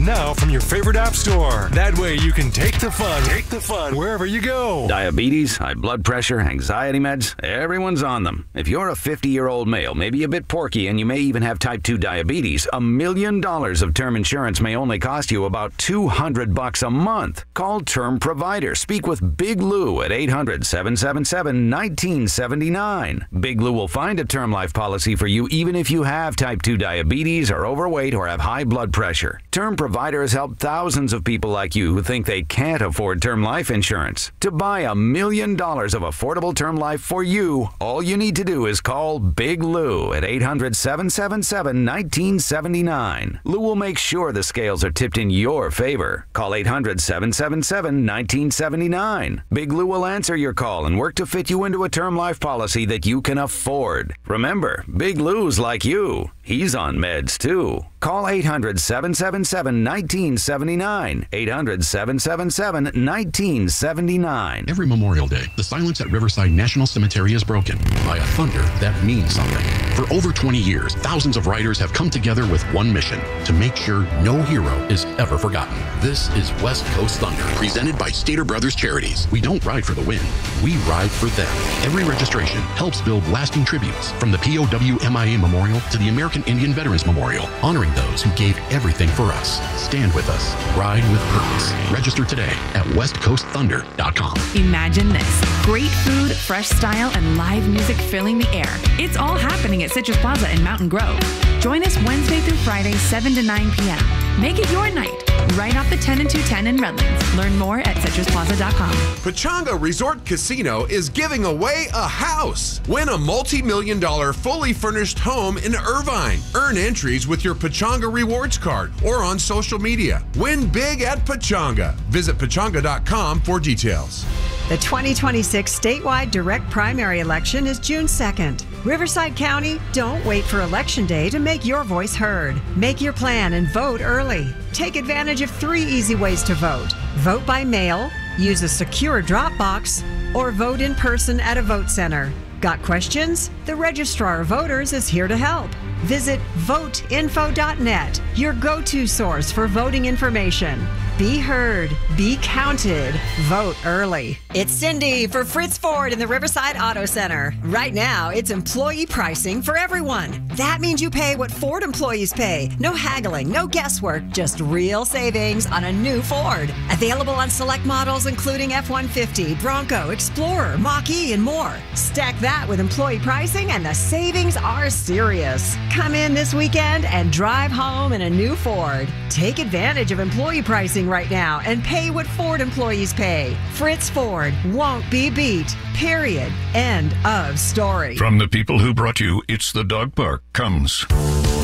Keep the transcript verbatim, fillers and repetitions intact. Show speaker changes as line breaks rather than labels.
Now from your favorite app store. That way you can take the fun, take the fun wherever you go.
Diabetes, high blood pressure, anxiety meds, everyone's on them. If you're a fifty-year-old male, maybe a bit porky, and you may even have type two diabetes, a million dollars of term insurance may only cost you about two hundred bucks a month. Call Term Provider. Speak with Big Lou at eight hundred, seven seven seven, one nine seven nine. Big Lou will find a term life policy for you even if you have type two diabetes, are overweight, or have high blood pressure. Term Provider has helped thousands of people like you who think they can't afford term life insurance. To buy a million dollars of affordable term life for you, all you need to do is call Big Lou at eight hundred, seven seven seven, one nine seven nine. Lou will make sure the scales are tipped in your favor. Call eight hundred, seven seven seven, one nine seven nine. Big Lou will answer your call and work to fit you into a term life policy that you can afford. Remember, Big Lou's like you. He's on meds too. Call eight hundred, seven seven seven, one nine seven nine. eight hundred, seven seven seven, one nine seven nine.
Every Memorial Day, the silence at Riverside National Cemetery is broken by a thunder that means something. For over twenty years, thousands of riders have come together with one mission: to make sure no hero is ever forgotten. This is West Coast Thunder, presented by Stater Brothers Charities. We don't ride for the win, we ride for them. Every registration helps build lasting tributes, from the P O W M I A Memorial to the American Indian Veterans Memorial, honoring those who gave everything for us. Stand with us. Ride with purpose. Register today at west coast thunder dot com.
Imagine this. Great food, fresh style, and live music filling the air. It's all happening at Citrus Plaza in Mountain Grove. Join us Wednesday through Friday, seven to nine p.m. Make it your night. Right off the ten and two ten in Redlands. Learn more at citrus plaza dot com.
Pechanga Resort Casino is giving away a house. Win a multi-million dollar fully furnished home in Irvine. Earn entries with your Pechanga Rewards card or on social media. Win big at Pechanga. Visit pechanga dot com for details.
The twenty twenty-six statewide direct primary election is June second. Riverside County, don't wait for Election Day to make your voice heard. Make your plan and vote early. Take advantage of three easy ways to vote. Vote by mail, use a secure drop box, or vote in person at a vote center. Got questions? The Registrar of Voters is here to help. Visit vote info dot net, your go-to source for voting information. Be heard, be counted, vote early. It's Cindy for Fritz Ford in the Riverside Auto Center. Right now, it's employee pricing for everyone. That means you pay what Ford employees pay. No haggling, no guesswork, just real savings on a new Ford. Available on select models including F one fifty, Bronco, Explorer, Mach-E, and more. Stack that with employee pricing and the savings are serious. Come in this weekend and drive home in a new Ford. Take advantage of employee pricing right now and pay what Ford employees pay. Fritz Ford won't be beat. Period. End of story.
From the people who brought you It's the Dog Park comes